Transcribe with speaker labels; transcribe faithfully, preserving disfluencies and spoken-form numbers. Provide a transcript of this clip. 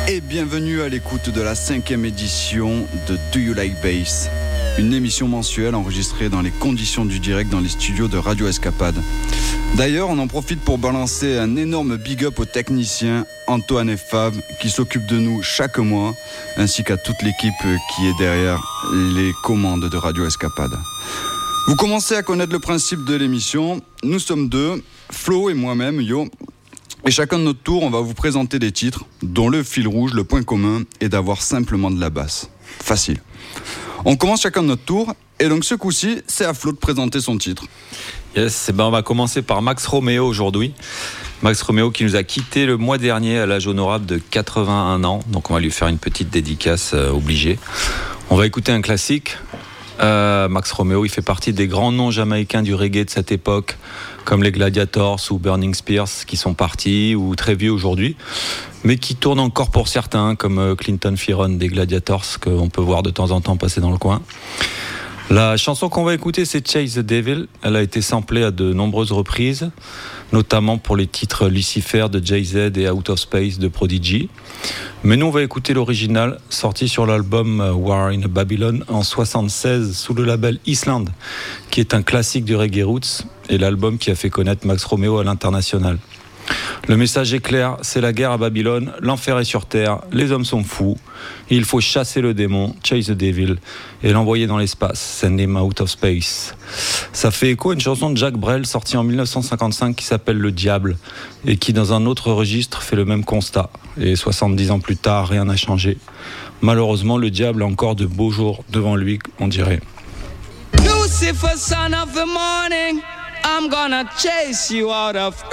Speaker 1: Et bienvenue à l'écoute de la cinquième édition de Do You Like Bass, une émission mensuelle enregistrée dans les conditions du direct dans les studios de Radio Escapade. D'ailleurs, on en profite pour balancer un énorme big up aux techniciens Antoine et Fab qui s'occupent de nous chaque mois, ainsi qu'à toute l'équipe qui est derrière les commandes de Radio Escapade. Vous commencez à connaître le principe de l'émission. Nous sommes deux, Flo et moi-même, Yo. Et chacun de notre tour, on va vous présenter des titres dont le fil rouge, le point commun, est d'avoir simplement de la basse. Facile. On commence chacun de notre tour, et donc ce coup-ci, c'est à Flo de présenter son titre.
Speaker 2: Yes, et ben on va commencer par Max Romeo aujourd'hui. Max Romeo qui nous a quitté le mois dernier à l'âge honorable de quatre-vingt-un ans, donc on va lui faire une petite dédicace euh, obligée. On va écouter un classique. Euh, Max Romeo, il fait partie des grands noms jamaïcains du reggae de cette époque, comme les Gladiators ou Burning Spears, qui sont partis ou très vieux aujourd'hui, mais qui tournent encore pour certains, comme Clinton Fearon des Gladiators, qu'on peut voir de temps en temps passer dans le coin. La chanson qu'on va écouter, c'est Chase the Devil. Elle a été samplée à de nombreuses reprises, notamment pour les titres Lucifer de Jay-Z et Out of Space de Prodigy. Mais nous, on va écouter l'original, sorti sur l'album War in Babylon en soixante-seize sous le label Island, qui est un classique du reggae roots et l'album qui a fait connaître Max Romeo à l'international. Le message est clair, c'est la guerre à Babylone, l'enfer est sur terre, les hommes sont fous, et il faut chasser le démon, chase the devil, et l'envoyer dans l'espace, send him out of space. Ça fait écho à une chanson de Jacques Brel sortie en dix-neuf cent cinquante-cinq qui s'appelle Le Diable, et qui dans un autre registre fait le même constat. Et soixante-dix ans plus tard, rien n'a changé. Malheureusement, le diable a encore de beaux jours devant lui, on dirait.
Speaker 3: Lucifer, son of the morning, I'm gonna chase you out of